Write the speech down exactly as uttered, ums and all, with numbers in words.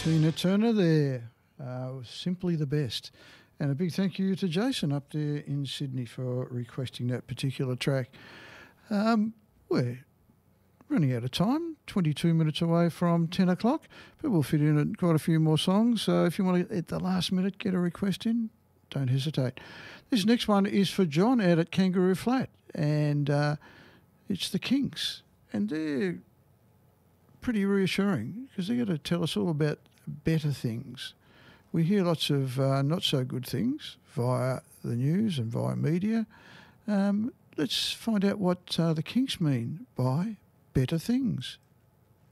Tina Turner there, uh, simply the best. And a big thank you to Jason up there in Sydney for requesting that particular track. Um, we're running out of time, twenty-two minutes away from ten o'clock, but we'll fit in quite a few more songs. So if you want to, at the last minute, get a request in, don't hesitate. This next one is for John out at Kangaroo Flat, and uh, it's the Kinks. And they're pretty reassuring because they're going to tell us all about better things. We hear lots of uh, not so good things via the news and via media. Um, let's find out what uh, the Kinks mean by better things.